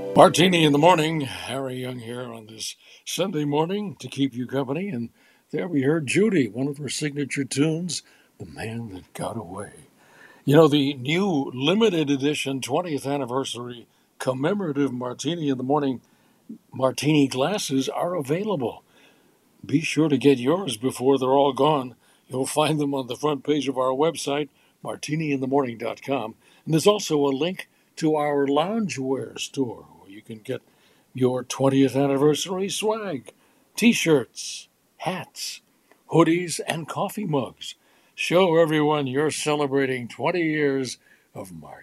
Martini in the morning. Harry Young here on this Sunday morning to keep you company. And there we heard Judy, one of her signature tunes, The Man That Got Away. You know, the new limited edition 20th anniversary commemorative Martini in the morning martini glasses are available. Be sure to get yours before they're all gone. You'll find them on the front page of our website, martiniinthemorning.com. And there's also a link to our loungewear store where you can get your 20th anniversary swag, t-shirts, hats, hoodies, and coffee mugs. Show everyone you're celebrating 20 years of Martini.